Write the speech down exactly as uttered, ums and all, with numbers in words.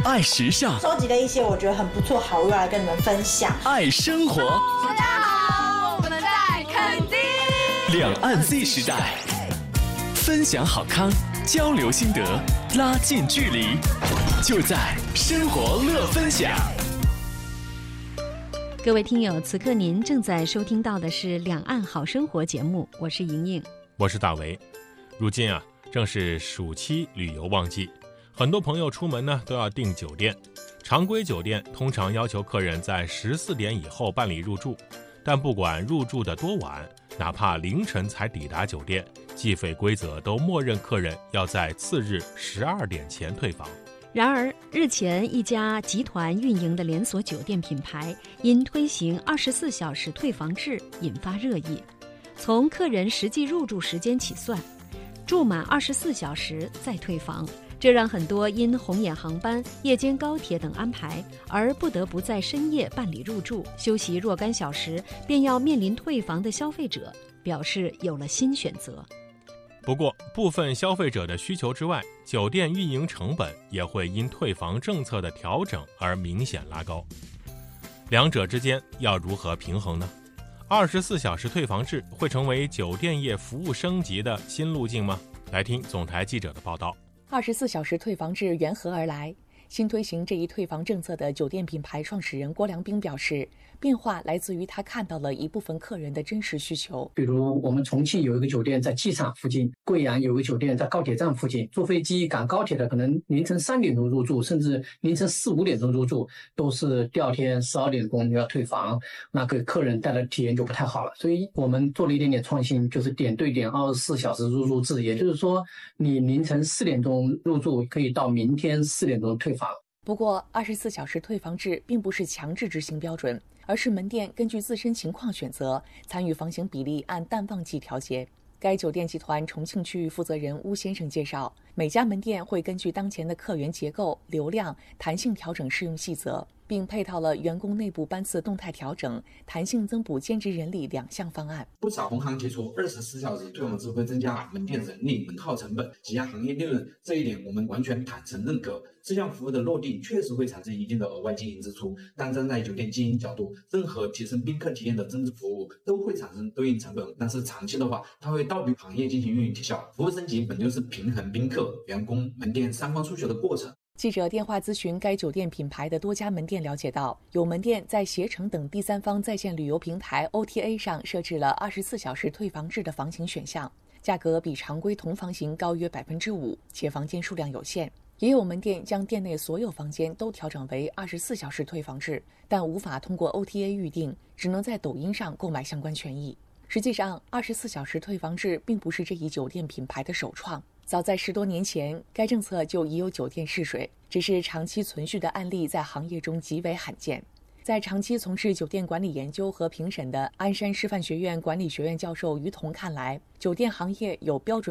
爱时尚， 收集了一些我觉得很不错好物来跟你们分享。 爱生活， 大家好，我们在垦丁。 两岸 Z 时代，分享好康，交流心得，拉近距离，就在生活乐分享。 各位听友，此刻您正在收听到的是《两岸好生活》节目，我是莹莹， 我是大为。如今啊，正是暑期旅游旺季，很多朋友出门呢都要订酒店。常规酒店通常要求客人在十四点以后办理入住，但不管入住的多晚，哪怕凌晨才抵达酒店，计费规则都默认客人要在次日十二点前退房。 然而，日前一家集团运营的连锁酒店品牌因推行二十四小时退房制引发热议。从客人实际入住时间起算，住满二十四小时再退房，这让很多因红眼航班、夜间高铁等安排而不得不在深夜办理入住，休息若干小时便要面临退房的消费者表示有了新选择。 不过，部分消费者的需求之外，酒店运营成本也会因退房政策的调整而明显拉高。两者之间要如何平衡呢？二十四小时退房制会成为酒店业服务升级的新路径吗？来听总台记者的报道。 二十四小时退房制缘何而来？新推行这一退房政策的酒店品牌创始人郭良斌表示，变化来自于他看到了一部分客人的真实需求。 比如我们重庆有一个酒店在机场附近，贵阳有一个酒店在高铁站附近，坐飞机赶高铁的可能凌晨三点钟入住，甚至凌晨四五点钟入住，都是第二天十二点钟要退房，那给客人带来的体验就不太好了。所以我们做了一点点创新，就是点对点二十四小时入住制，也就是说你凌晨四点钟入住，可以到明天四点钟退房。 不过，二十四小时退房制并不是强制执行标准，而是门店根据自身情况选择，参与房型比例按淡旺季调节。该酒店集团重庆区域负责人邬先生介绍，每家门店会根据当前的客源结构、流量，弹性调整适用细则，并配套了员工内部班次动态调整、弹性增补兼职人力两项方案。 不少同行提出，二十四小时退房制会增加门店人力门号成本，挤压行业利润，这一点我们完全坦诚认可。这项服务的落地确实会产生一定的额外经营支出，但站在酒店经营角度，任何提升宾客体验的增值服务都会产生对应成本，但是长期的话，它会倒逼行业进行运营提效。服务升级本就是平衡宾客、员工、门店三方诉求的过程。 记者电话咨询该酒店品牌的多家门店，了解到，有门店在携程等第三方在线旅游平台 O T A 上设置了二十四小时退房制的房型选项，价格比常规同房型高约百分之五，且房间数量有限。也有门店将店内所有房间都调整为二十四小时退房制，但无法通过 O T A 预订，只能在抖音上购买相关权益。实际上，二十四小时退房制并不是这一酒店品牌的首创。早在十多年前，该政策就已有酒店试水，只是长期存续的案例在行业中极为罕见。在长期从事酒店管理研究和评审的鞍山师范学院管理学院教授于彤看来，酒店行业有标准